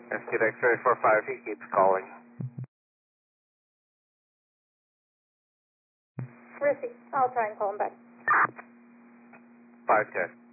Rescue X-ray 45, he keeps calling. Ricky, I'll try and call him back. 510.